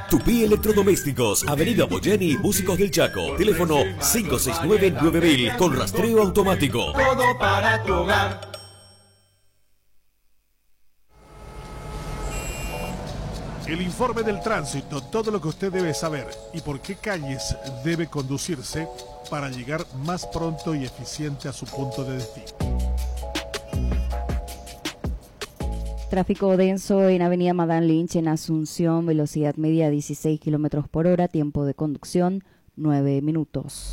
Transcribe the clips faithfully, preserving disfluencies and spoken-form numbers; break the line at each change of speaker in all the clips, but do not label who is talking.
Tupí Electrodomésticos, Avenida Boyeni, Músicos del Chaco. Teléfono cinco seis nueve nueve mil con rastreo automático.
Todo para tu hogar.
El informe del tránsito, todo lo que usted debe saber y por qué calles debe conducirse para llegar más pronto y eficiente a su punto de destino.
Tráfico denso en Avenida Madame Lynch en Asunción, velocidad media dieciséis kilómetros por hora, tiempo de conducción nueve minutos.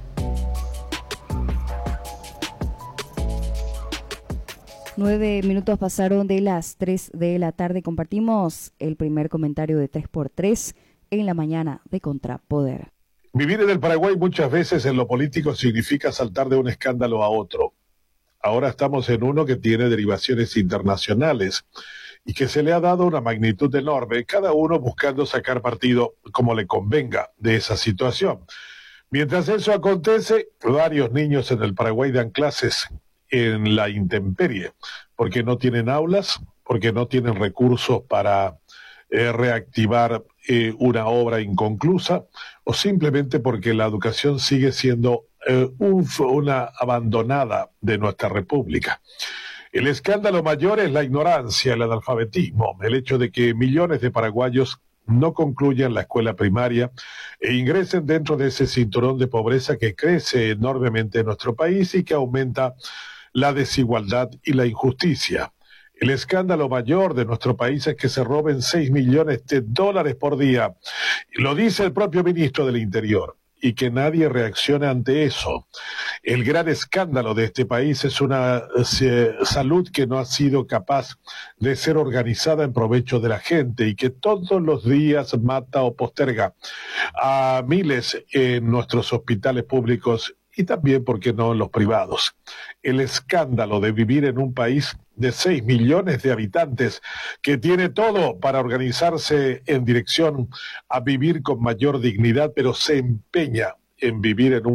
Nueve minutos pasaron de las tres de la tarde. Compartimos el primer comentario de tres por tres en la mañana de Contrapoder.
Vivir en el Paraguay muchas veces en lo político significa saltar de un escándalo a otro. Ahora estamos en uno que tiene derivaciones internacionales y que se le ha dado una magnitud enorme, cada uno buscando sacar partido como le convenga de esa situación. Mientras eso acontece, varios niños en el Paraguay dan clases en la intemperie, porque no tienen aulas, porque no tienen recursos para eh, reactivar eh, una obra inconclusa, o simplemente porque la educación sigue siendo eh, un, una abandonada de nuestra república. El escándalo mayor es la ignorancia, el analfabetismo, el hecho de que millones de paraguayos no concluyan la escuela primaria e ingresen dentro de ese cinturón de pobreza que crece enormemente en nuestro país y que aumenta la desigualdad y la injusticia. El escándalo mayor de nuestro país es que se roben seis millones de dólares por día. Lo dice el propio ministro del Interior, y que nadie reaccione ante eso. El gran escándalo de este país es una eh, salud que no ha sido capaz de ser organizada en provecho de la gente y que todos los días mata o posterga a miles en nuestros hospitales públicos y también, ¿por qué no?, en los privados. El escándalo de vivir en un país de seis millones de habitantes que tiene todo para organizarse en dirección a vivir con mayor dignidad, pero se empeña en vivir en un